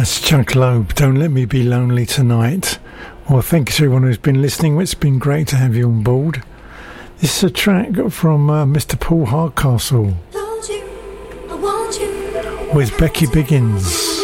Chuck Loeb, Don't Let Me Be Lonely Tonight. Well, thank you to everyone who's been listening. It's been great to have you on board. This is a track from Mr. Paul Hardcastle with Becky Biggins.